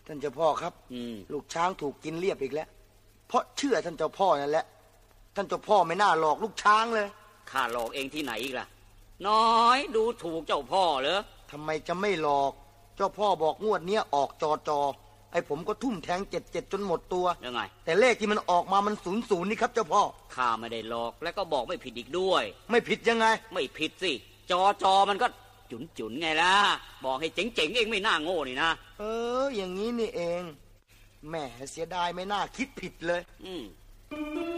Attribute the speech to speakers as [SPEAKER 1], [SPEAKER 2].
[SPEAKER 1] ท่านเจ้าพ่อครับลูกช้างถูกกินเรียบอีกแล้วเพราะเชื่อท่านเจ้าพ่อนั่นแหละท่านเจ้าพ่อไม่น่าหลอกลูกช้างเลย
[SPEAKER 2] ข้าหลอกเองที่ไหนอีกล่ะน้อยดูถูกเจ้าพ่อเหรอ
[SPEAKER 1] ทำไมจะไม่หลอกเจ้าพ่อบอกงวดเนี้ยออกจอไอ้ผมก็ทุ่มแทง77จนหมดตัว
[SPEAKER 2] ยังไง
[SPEAKER 1] แต่เลขที่มันออกมามัน00นี่ครับเจ้าพ่อ
[SPEAKER 2] ข้าไม่ได้หลอกและก็บอกไม่ผิดอีกด้วย
[SPEAKER 1] ไม่ผิดยังไง
[SPEAKER 2] ไม่ผิดสิจอมันก็จุนไงล่ะบอกให้เจ๋งเองไม่น่าโง่นี่นะ
[SPEAKER 1] อย่างนี้นี่เองแหมเสียดายไม่น่าคิดผิดเลย